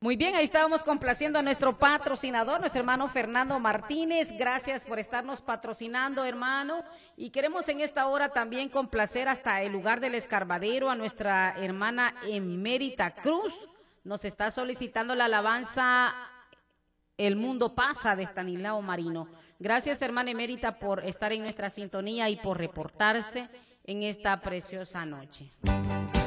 Muy bien, ahí estábamos complaciendo a nuestro patrocinador, nuestro hermano Fernando Martínez. Gracias por estarnos patrocinando, hermano. Y queremos en esta hora también complacer hasta el lugar del Escarbadero a nuestra hermana Emérita Cruz. Nos está solicitando la alabanza El Mundo Pasa de Estanislao Marino. Gracias, hermana Emérita, por estar en nuestra sintonía y por reportarse en esta preciosa noche.